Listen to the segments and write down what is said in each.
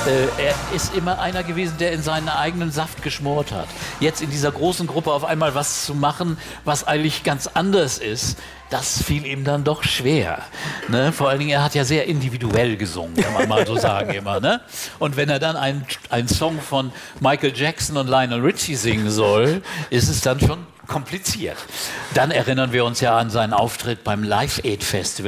Er ist immer einer gewesen, der in seinen eigenen Saft geschmort hat. Jetzt in dieser großen Gruppe auf einmal was zu machen, was eigentlich ganz anders ist, das fiel ihm dann doch schwer. Ne? Vor allen Dingen, er hat ja sehr individuell gesungen, kann man mal so sagen immer. Ne? Und wenn er dann einen Song von Michael Jackson und Lionel Richie singen soll, ist es dann schon kompliziert. Dann erinnern wir uns ja an seinen Auftritt beim Live Aid Festival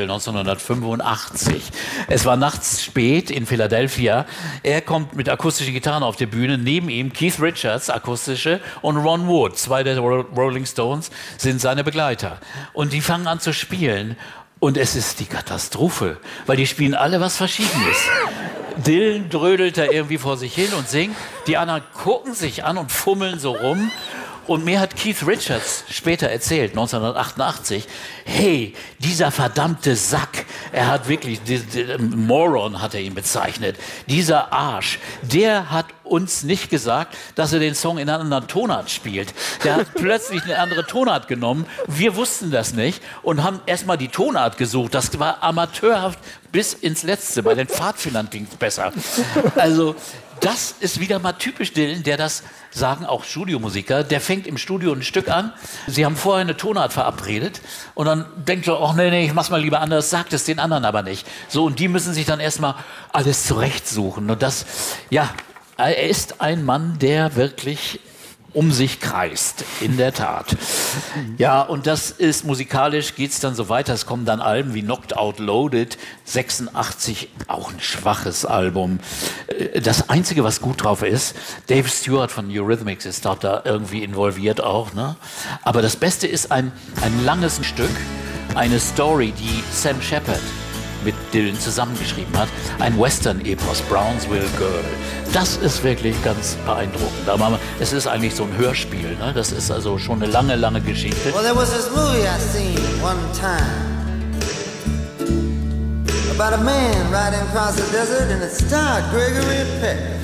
1985. Es war nachts spät in Philadelphia. Er kommt mit akustischen Gitarren auf die Bühne. Neben ihm Keith Richards, akustische, und Ron Wood, zwei der Rolling Stones, sind seine Begleiter. Und die fangen an zu spielen. Und es ist die Katastrophe, weil die spielen alle was Verschiedenes. Dylan drödelt da irgendwie vor sich hin und singt. Die anderen gucken sich an und fummeln so rum. Und mir hat Keith Richards später erzählt, 1988, hey, dieser verdammte Sack, er hat wirklich, Moron hat er ihn bezeichnet, dieser Arsch, der hat uns nicht gesagt, dass er den Song in einer anderen Tonart spielt. Der hat plötzlich eine andere Tonart genommen, wir wussten das nicht und haben erstmal die Tonart gesucht. Das war amateurhaft bis ins Letzte, bei den Pfadfindern ging es besser. Also das ist wieder mal typisch Dylan, der das sagen auch Studiomusiker, der fängt im Studio ein Stück an, sie haben vorher eine Tonart verabredet und dann denkt er, ach nee, ich mach's mal lieber anders, sagt es den anderen aber nicht. So, und die müssen sich dann erstmal alles zurechtsuchen und das, ja, er ist ein Mann, der wirklich um sich kreist, in der Tat. Ja, und das ist, musikalisch geht's dann so weiter, es kommen dann Alben wie Knocked Out Loaded, 86, auch ein schwaches Album. Das Einzige, was gut drauf ist, Dave Stewart von Eurythmics ist da irgendwie involviert auch, ne? Aber das Beste ist ein langes Stück, eine Story, die Sam Shepard mit Dylan zusammengeschrieben hat, ein Western-Epos, Brownsville Girl. Das ist wirklich ganz beeindruckend. Aber es ist eigentlich so ein Hörspiel, ne? Das ist also schon eine lange, lange Geschichte. Well, there was this movie I seen one time about a man riding across the desert and it starred Gregory Peck.